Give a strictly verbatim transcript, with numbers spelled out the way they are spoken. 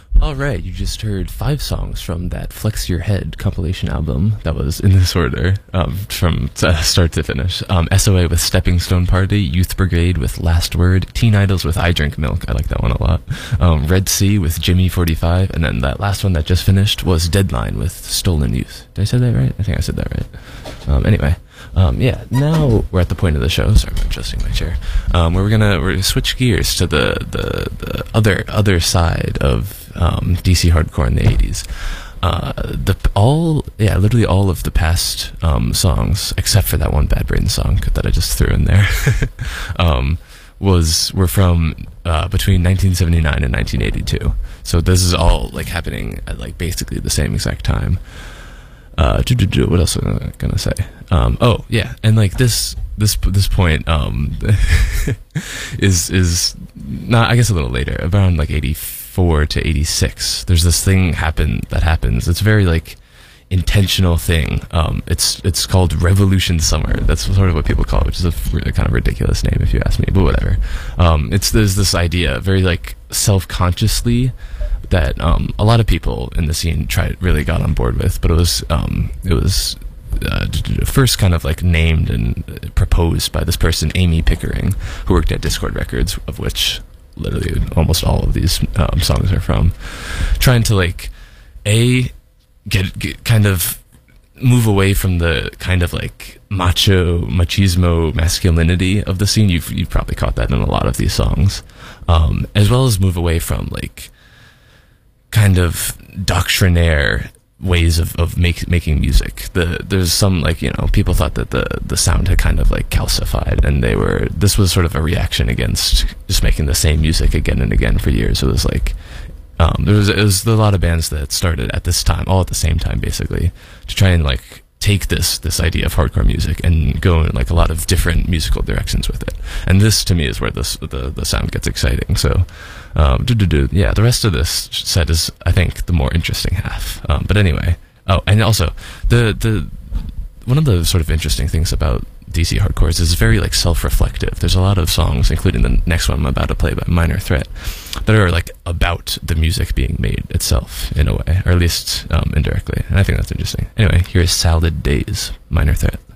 All right, you just heard five songs from that Flex Your Head compilation album that was in this order, um, from uh, start to finish. Um, S O A with Stepping Stone Party, Youth Brigade with Last Word, Teen Idols with I Drink Milk, I like that one a lot, um, Red Sea with Jimmy forty-five, and then that last one that just finished was Deadline with Stolen Youth. Did I say that right? I think I said that right. Um, anyway. Um, yeah, now we're at the point of the show. Sorry, I'm adjusting my chair. Um, where we're gonna we're gonna switch gears to the the, the other other side of um, D C hardcore in the eighties. Uh, the all yeah, literally all of the past um, songs except for that one Bad Brains song that I just threw in there um, was were from uh, between nineteen seventy-nine and nineteen eighty-two. So this is all like happening at like basically the same exact time. Uh, what else am I gonna say? Um, oh yeah, and like this, this, this point um, is is not. I guess a little later, around like eighty-four to eighty-six. There's this thing happen that happens. It's a very like intentional thing. Um, it's it's called Revolution Summer. That's sort of what people call it, which is a, a kind of ridiculous name if you ask me, but whatever. Um, it's there's this idea, very like self-consciously, that um, a lot of people in the scene tried really got on board with, but it was um, it was uh, first kind of like named and proposed by this person, Amy Pickering, who worked at Dischord Records, of which literally almost all of these um, songs are from, trying to like a get, get kind of move away from the kind of like macho machismo masculinity of the scene. You've you've probably caught that in a lot of these songs, um, as well as move away from like kind of doctrinaire ways of, of make, making music. The there's some like, you know, people thought that the the sound had kind of like calcified, and they were this was sort of a reaction against just making the same music again and again for years. It was like um, there was it was a lot of bands that started at this time, all at the same time, basically, to try and like take this this idea of hardcore music and go in like a lot of different musical directions with it. And this to me is where this the the sound gets exciting. So um do, do, do, yeah, the rest of this set is, I think, the more interesting half. Um but anyway, oh, and also the the one of the sort of interesting things about D C hardcore is it's very like self-reflective. There's a lot of songs, including the next one I'm about to play by Minor Threat, that are like about the music being made itself in a way, or at least um, indirectly. And I think that's interesting. Anyway, here's Salad Days, Minor Threat.